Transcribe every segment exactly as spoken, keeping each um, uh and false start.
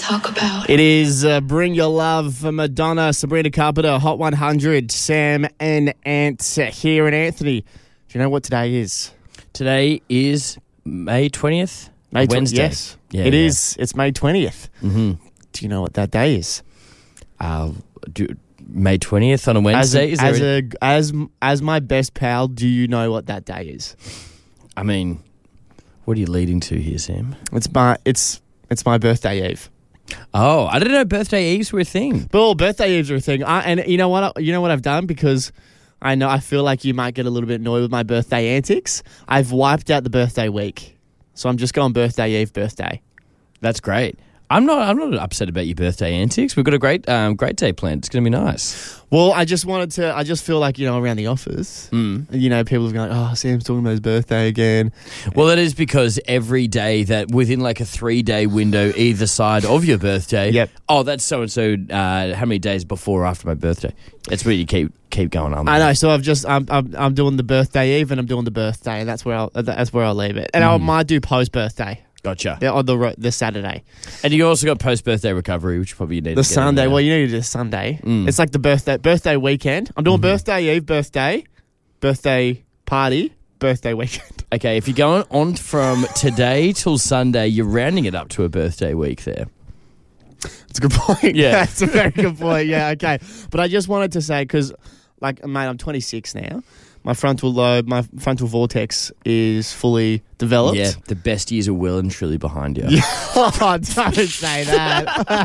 talk about. It is uh, Bring Your Love for Madonna, Sabrina Carpenter, Hot one hundred, Sam and Ant here. And Anthony, do you know what today is? Today is May twentieth? May tw- Wednesday. Yes, Yeah, it yeah. is. It's May twentieth. Mm-hmm. Do you know what that day is? Uh, do, May twentieth on a As Wednesday? a, is there as, a, a, as, as my best pal, do you know what that day is? I mean, what are you leading to here, Sam? It's my it's it's my birthday eve. Oh, I didn't know birthday eves were a thing. But all birthday eves are a thing. I, and you know what? I- You know what I've done, because I know I feel like you might get a little bit annoyed with my birthday antics. I've wiped out the birthday week, so I'm just going birthday eve, birthday. That's great. I'm not. I'm not upset about your birthday antics. We've got a great, um, great day planned. It's going to be nice. Well, I just wanted to. I just feel like, you know, around the office, Mm. you know, people are going, "Oh, Sam's talking about his birthday again." Well, that is because every day that within like a three day window either side of your birthday. Yep. Oh, that's so and so. How many days before or after my birthday? That's where you keep keep going on. I know. So I've just I'm I'm, I'm doing the birthday eve and I'm doing the birthday, and that's where I'll that's where I'll leave it. And I might do post birthday. Gotcha. Yeah, on the ro- the Saturday, And you also got post birthday recovery, which probably you need. the to get in Sunday. there. Well, you need to do the Sunday. Mm. It's like the birthday birthday weekend. I'm doing birthday eve, birthday, birthday party, birthday weekend. Okay, if you're going on from today till Sunday, you're rounding it up to a birthday week there. That's a good point. Yeah. That's a very good point. Yeah, okay. But I just wanted to say, because, like, mate, I'm twenty-six now. My frontal lobe, my frontal vortex is fully developed. Yeah, the best years are well and truly behind you. Oh, don't say that.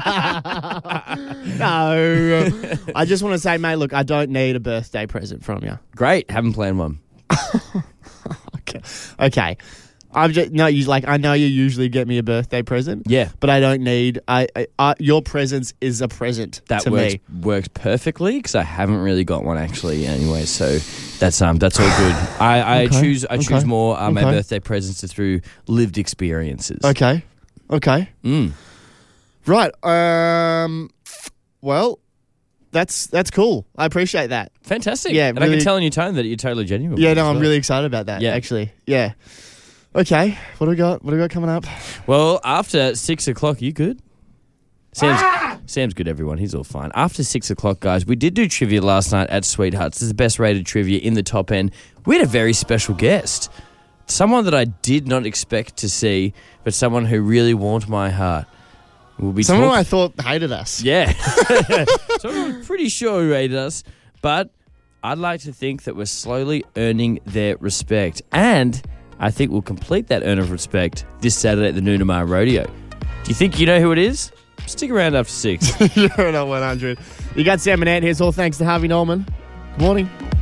No. I just want to say, mate, look, I don't need a birthday present from you. Great, haven't planned one. Okay. Okay. I'm just no. You like. I know you usually get me a birthday present. Yeah. But I don't need. I. I, I your presence is a present That to works me. works perfectly because I haven't really got one actually anyway. So that's um that's all good. I, I Okay, choose I choose okay, more uh, my okay. birthday presents are through lived experiences. Okay. Okay. Mm. Right. Um. Well, that's that's cool. I appreciate that. Fantastic. Yeah, and I really- can tell in your tone that you're totally genuine. Yeah. with it No, as I'm well. really excited about that. Yeah. Actually. Yeah. Okay. What do we got? What do we got coming up? Well, after six o'clock, you good? Sam's, Sam's good, everyone. He's all fine. After six o'clock, guys, we did do trivia last night at Sweethearts. This is the best rated trivia in the top end. We had a very special guest. Someone that I did not expect to see, but someone who really warmed my heart. We'll be Someone talk- I thought hated us. Yeah. Someone I'm pretty sure who hated us, but I'd like to think that we're slowly earning their respect. And I think we'll complete that earn of respect this Saturday at the Noonamar Rodeo. Do you think you know who it is? Stick around after six. You're at one hundred. You got Sam and Ant here. It's all thanks to Harvey Norman. Good morning.